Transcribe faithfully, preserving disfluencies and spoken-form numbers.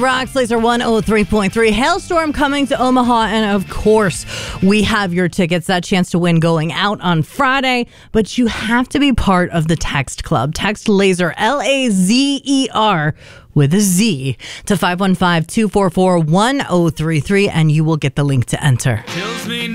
Rocks Laser one oh three point three. Hailstorm coming to Omaha, and of course, we have your tickets. That chance to win going out on Friday, but you have to be part of the text club. Text Laser, L A Z E R, with a Z, to five one five, two four four, one oh three three, and you will get the link to enter.